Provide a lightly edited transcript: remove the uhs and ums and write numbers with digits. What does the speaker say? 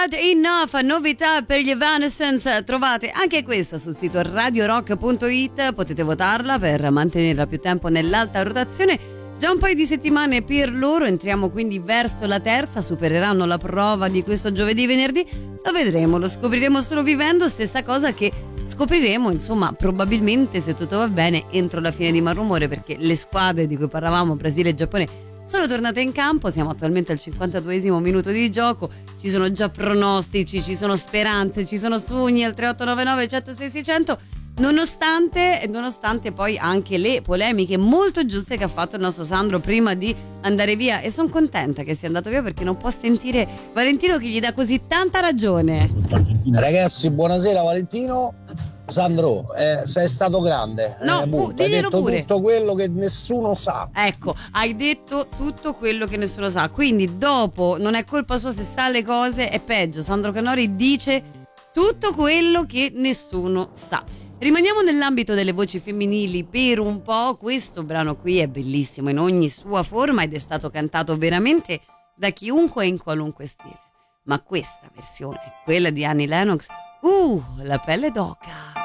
Not Enough, novità per gli Evanescence. Trovate anche questa sul sito radiorock.it, potete votarla per mantenerla più tempo nell'alta rotazione. Già un paio di settimane per loro, entriamo quindi verso la terza, supereranno la prova di questo giovedì venerdì, lo vedremo, lo scopriremo solo vivendo, stessa cosa che scopriremo, insomma, probabilmente, se tutto va bene, entro la fine di Malrumore, perché le squadre di cui parlavamo, Brasile e Giappone, sono tornate in campo. Siamo attualmente al 52esimo minuto di gioco, ci sono già pronostici, ci sono speranze, ci sono sogni al 3899 106 600, nonostante poi anche le polemiche molto giuste che ha fatto il nostro Sandro prima di andare via, e sono contenta che sia andato via perché non può sentire Valentino che gli dà così tanta ragione. Ragazzi, buonasera Valentino. Sandro, sei stato grande. No, hai detto pure tutto quello che nessuno sa. Ecco, hai detto tutto quello che nessuno sa, quindi dopo non è colpa sua se sa le cose, è peggio. Sandro Canori dice tutto quello che nessuno sa. Rimaniamo nell'ambito delle voci femminili per un po'. Questo brano qui è bellissimo in ogni sua forma ed è stato cantato veramente da chiunque e in qualunque stile, ma questa versione, quella di Annie Lennox, la pelle d'oca.